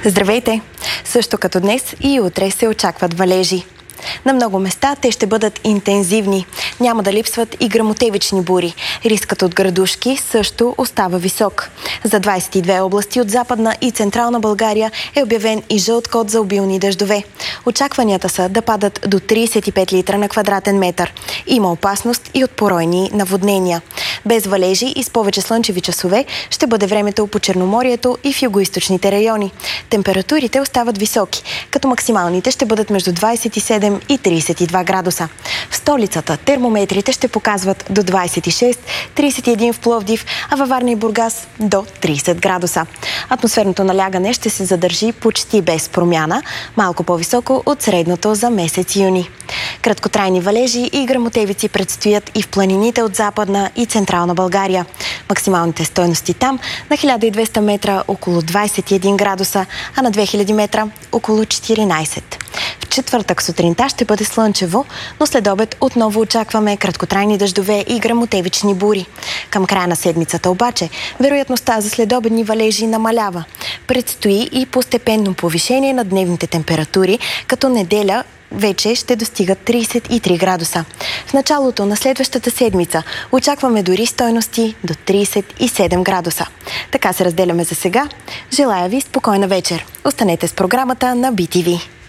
Здравейте! Също като днес и утре се очакват валежи. На много места те ще бъдат интензивни. Няма да липсват и гръмотевични бури. Рискът от градушки също остава висок. За 22 области от Западна и Централна България е обявен и жълт код за обилни дъждове. Очакванията са да падат до 35 литра на квадратен метър. Има опасност и от поройни наводнения. Без валежи и с повече слънчеви часове ще бъде времето по Черноморието и в югоизточните райони. Температурите остават високи, като максималните ще бъдат между 27 и 32 градуса. В столицата термометрите ще показват до 26, 31 в Пловдив, а във Варна и Бургас до 30 градуса. Атмосферното налягане ще се задържи почти без промяна, малко по-високо от средното за месец юни. Краткотрайни валежи и гръмотевици предстоят и в планините от Западна и Централна България. Максималните стойности там на 1200 метра около 21 градуса, а на 2000 метра около 14. В четвъртък сутринта ще бъде слънчево, но след обед отново очакваме краткотрайни дъждове и гръмотевични бури. Към края на седмицата обаче вероятността за следобедни валежи намалява. Предстои и постепенно повишение на дневните температури, като неделя вече ще достигат 33 градуса. В началото на следващата седмица очакваме дори стойности до 37 градуса. Така се разделяме за сега. Желая ви спокойна вечер. Останете с програмата на BTV.